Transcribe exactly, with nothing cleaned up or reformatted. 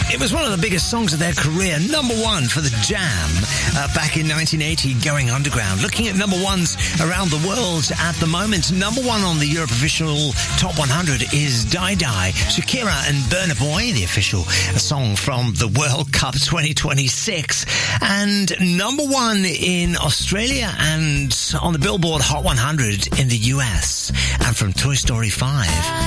It was one of the biggest songs of their career, number one for the Jam uh, back in nineteen eighty, going underground. Looking at number ones around the world at the moment, number one on the Europe official Top one hundred is Die Die, Shakira and Burna Boy, the official song from the World Cup twenty twenty-six. And number one in Australia and on the Billboard Hot one hundred in the U S. And from Toy Story five.